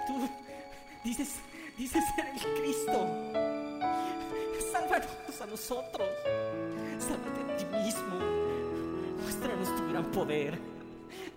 tú dices ser el Cristo, sálvanos a nosotros, sálvate a ti mismo, muéstranos tu gran poder.